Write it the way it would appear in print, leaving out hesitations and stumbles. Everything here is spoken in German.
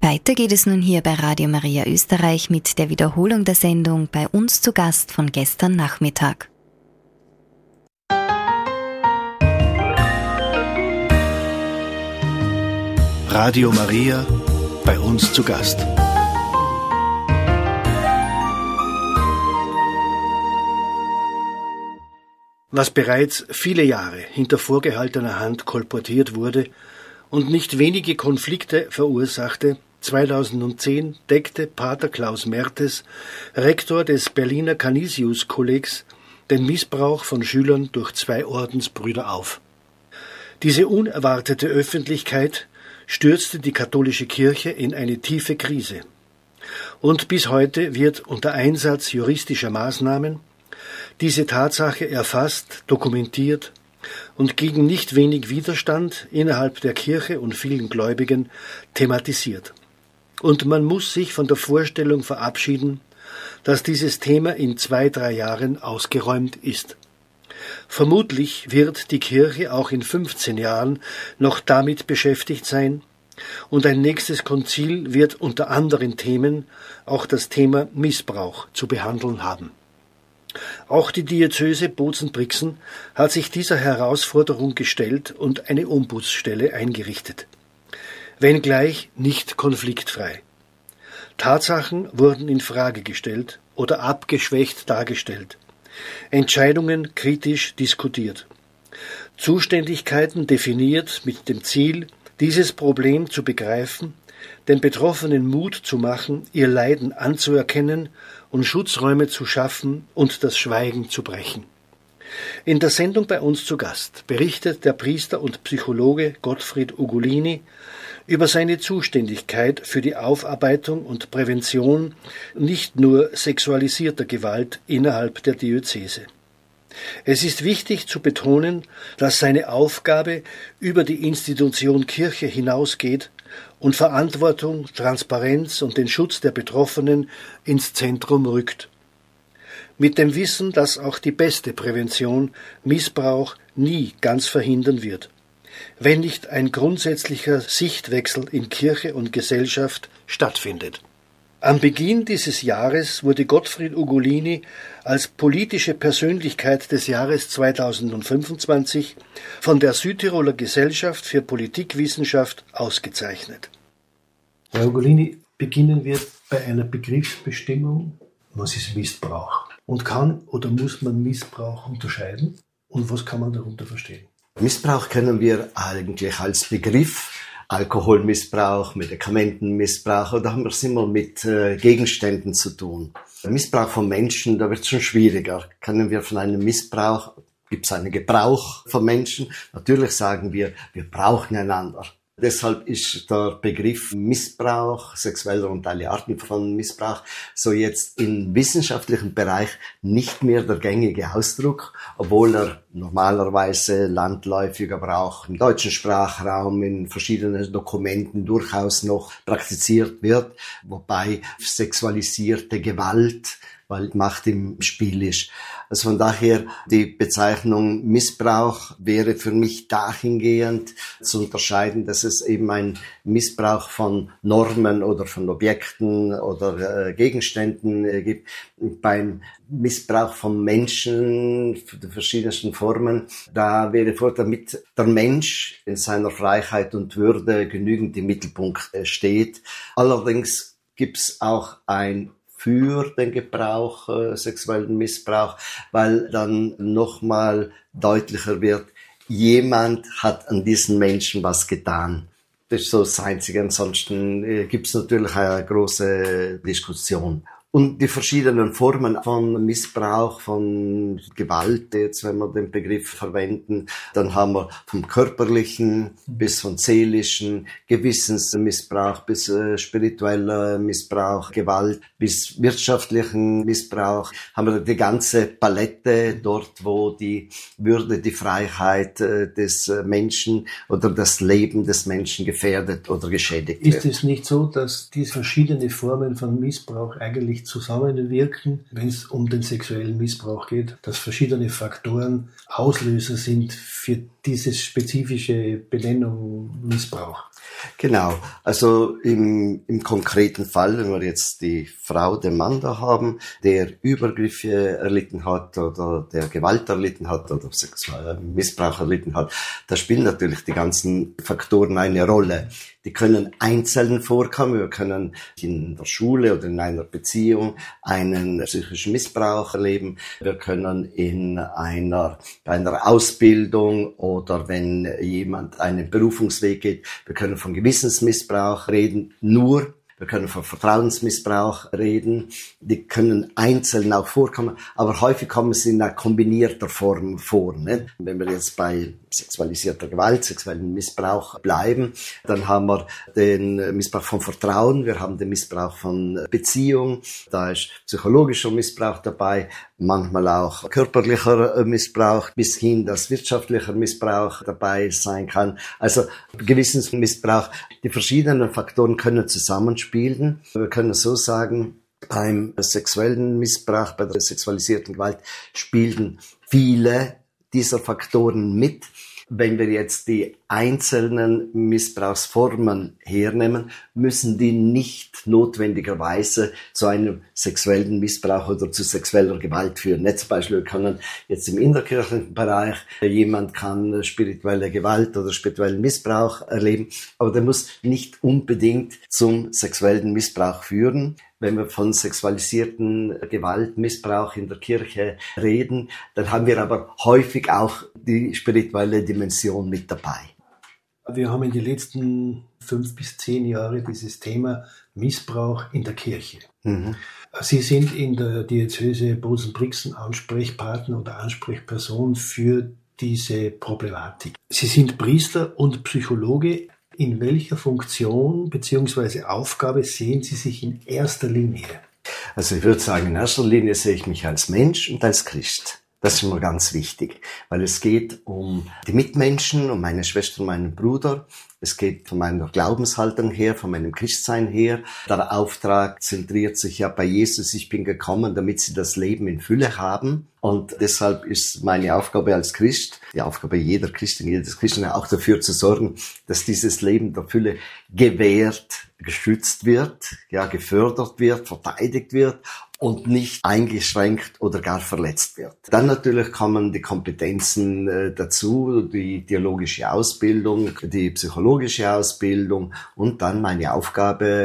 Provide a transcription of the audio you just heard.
Weiter geht es nun hier bei Radio Maria Österreich mit der Wiederholung der Sendung Bei uns zu Gast von gestern Nachmittag. Radio Maria, bei uns zu Gast. Was bereits viele Jahre hinter vorgehaltener Hand kolportiert wurde und nicht wenige Konflikte verursachte, 2010 deckte Pater Klaus Mertes, Rektor des Berliner Canisius-Kollegs, den Missbrauch von Schülern durch 2 Ordensbrüder auf. Diese unerwartete Öffentlichkeit stürzte die katholische Kirche in eine tiefe Krise. Und bis heute wird unter Einsatz juristischer Maßnahmen diese Tatsache erfasst, dokumentiert und gegen nicht wenig Widerstand innerhalb der Kirche und vielen Gläubigen thematisiert. Und man muss sich von der Vorstellung verabschieden, dass dieses Thema in 2-3 Jahren ausgeräumt ist. Vermutlich wird die Kirche auch in 15 Jahren noch damit beschäftigt sein, und ein nächstes Konzil wird unter anderen Themen auch das Thema Missbrauch zu behandeln haben. Auch die Diözese Bozen-Brixen hat sich dieser Herausforderung gestellt und eine Ombudsstelle eingerichtet. Wenngleich nicht konfliktfrei. Tatsachen wurden in Frage gestellt oder abgeschwächt dargestellt. Entscheidungen kritisch diskutiert. Zuständigkeiten definiert mit dem Ziel, dieses Problem zu begreifen, den Betroffenen Mut zu machen, ihr Leiden anzuerkennen und Schutzräume zu schaffen und das Schweigen zu brechen. In der Sendung bei uns zu Gast berichtet der Priester und Psychologe Gottfried Ugolini über seine Zuständigkeit für die Aufarbeitung und Prävention nicht nur sexualisierter Gewalt innerhalb der Diözese. Es ist wichtig zu betonen, dass seine Aufgabe über die Institution Kirche hinausgeht und Verantwortung, Transparenz und den Schutz der Betroffenen ins Zentrum rückt. Mit dem Wissen, dass auch die beste Prävention Missbrauch nie ganz verhindern wird, wenn nicht ein grundsätzlicher Sichtwechsel in Kirche und Gesellschaft stattfindet. Am Beginn dieses Jahres wurde Gottfried Ugolini als politische Persönlichkeit des Jahres 2025 von der Südtiroler Gesellschaft für Politikwissenschaft ausgezeichnet. Herr Ugolini, beginnen wir bei einer Begriffsbestimmung. Was ist Missbrauch? Und kann oder muss man Missbrauch unterscheiden? Und was kann man darunter verstehen? Missbrauch kennen wir eigentlich als Begriff. Alkoholmissbrauch, Medikamentenmissbrauch, oder haben wir es immer mit Gegenständen zu tun. Der Missbrauch von Menschen, da wird es schon schwieriger. Kennen wir von einem Missbrauch, gibt es einen Gebrauch von Menschen? Natürlich sagen wir brauchen einander. Deshalb ist der Begriff Missbrauch, sexueller und alle Arten von Missbrauch, so jetzt im wissenschaftlichen Bereich nicht mehr der gängige Ausdruck, obwohl er normalerweise landläufig, aber auch im deutschen Sprachraum in verschiedenen Dokumenten durchaus noch praktiziert wird, wobei sexualisierte Gewalt, weil Macht im Spiel ist. Also von daher, die Bezeichnung Missbrauch wäre für mich dahingehend zu unterscheiden, dass es eben ein Missbrauch von Normen oder von Objekten oder Gegenständen gibt. Beim Missbrauch von Menschen, der verschiedensten Formen, da wäre vor, damit der Mensch in seiner Freiheit und Würde genügend im Mittelpunkt steht. Allerdings gibt's auch ein für den Gebrauch, sexuellen Missbrauch, weil dann nochmal deutlicher wird, jemand hat an diesen Menschen was getan. Das ist so das Einzige, ansonsten gibt es natürlich eine große Diskussion. Und die verschiedenen Formen von Missbrauch, von Gewalt, jetzt wenn wir den Begriff verwenden, dann haben wir vom körperlichen bis vom seelischen, Gewissensmissbrauch bis spiritueller Missbrauch, Gewalt bis wirtschaftlichen Missbrauch, haben wir die ganze Palette dort, wo die Würde, die Freiheit des Menschen oder das Leben des Menschen gefährdet oder geschädigt wird. Ist es nicht so, dass diese verschiedenen Formen von Missbrauch eigentlich zusammenwirken, wenn es um den sexuellen Missbrauch geht, dass verschiedene Faktoren Auslöser sind für diese spezifische Benennung Missbrauch? Genau, also im konkreten Fall, wenn wir jetzt die Frau, den Mann da haben, der Übergriffe erlitten hat oder der Gewalt erlitten hat oder sexuellen Missbrauch erlitten hat, da spielen natürlich die ganzen Faktoren eine Rolle. Die können einzeln vorkommen. Wir können in der Schule oder in einer Beziehung einen psychischen Missbrauch erleben. Wir können bei einer Ausbildung oder wenn jemand einen Berufungsweg geht, wir können von Gewissensmissbrauch reden. Wir können von Vertrauensmissbrauch reden. Die können einzeln auch vorkommen, aber häufig kommen sie in einer kombinierter Form vor. Ne? Wenn wir jetzt bei sexualisierter Gewalt, sexuellen Missbrauch bleiben, dann haben wir den Missbrauch von Vertrauen, wir haben den Missbrauch von Beziehung, da ist psychologischer Missbrauch dabei, manchmal auch körperlicher Missbrauch, bis hin, dass wirtschaftlicher Missbrauch dabei sein kann. Also Gewissensmissbrauch, die verschiedenen Faktoren können zusammenspielen. Wir können so sagen, beim sexuellen Missbrauch, bei der sexualisierten Gewalt spielen viele dieser Faktoren mit. Wenn wir jetzt die einzelnen Missbrauchsformen hernehmen, müssen die nicht notwendigerweise zu einem sexuellen Missbrauch oder zu sexueller Gewalt führen. Nicht zum Beispiel, wir können jetzt im innerkirchlichen Bereich, jemand kann spirituelle Gewalt oder spirituellen Missbrauch erleben, aber der muss nicht unbedingt zum sexuellen Missbrauch führen. Wenn wir von sexualisierten Gewalt, Missbrauch in der Kirche reden, dann haben wir aber häufig auch die spirituelle Dimension mit dabei. Wir haben in den letzten 5 bis 10 Jahren dieses Thema Missbrauch in der Kirche. Mhm. Sie sind in der Diözese Bozen-Brixen Ansprechpartner oder Ansprechperson für diese Problematik. Sie sind Priester und Psychologe. In welcher Funktion bzw. Aufgabe sehen Sie sich in erster Linie? Also ich würde sagen, in erster Linie sehe ich mich als Mensch und als Christ. Das ist mir ganz wichtig, weil es geht um die Mitmenschen, um meine Schwester und meinen Bruder. Es geht von meiner Glaubenshaltung her, von meinem Christsein her. Der Auftrag zentriert sich ja bei Jesus. Ich bin gekommen, damit sie das Leben in Fülle haben. Und deshalb ist meine Aufgabe als Christ, die Aufgabe jeder Christin, jedes Christen, auch dafür zu sorgen, dass dieses Leben der Fülle gewährt, geschützt wird, ja, gefördert wird, verteidigt wird und nicht eingeschränkt oder gar verletzt wird. Dann natürlich kommen die Kompetenzen dazu, die theologische Ausbildung, die psychologische Ausbildung und dann meine Aufgabe